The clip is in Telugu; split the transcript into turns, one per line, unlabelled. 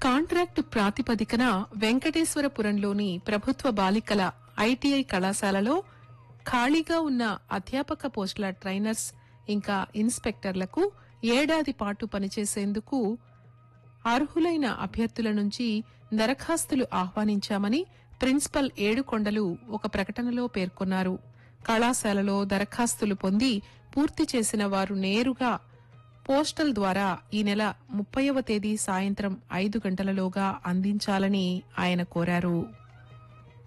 కాంట్రాక్టు ప్రాతిపదికన వెంకటేశ్వరపురంలోని ప్రభుత్వ బాలికల ఐటీఐ కళాశాలలో ఖాళీగా ఉన్న అధ్యాపక పోస్టుల ట్రైనర్స్ ఇంకా ఇన్స్పెక్టర్లకు ఏడాది పాటు పనిచేసేందుకు అర్హులైన అభ్యర్థుల నుంచి దరఖాస్తులు ఆహ్వానించామని ప్రిన్సిపల్ ఏడుకొండలు ఒక ప్రకటనలో పేర్కొన్నారు. కళాశాలలో దరఖాస్తులు పొంది పూర్తి చేసిన వారు నేరుగా పోస్టల్ ద్వారా ఈ నెల 30వ తేదీ సాయంత్రం 5 గంటలలోగా అందించాలని ఆయన కోరారు.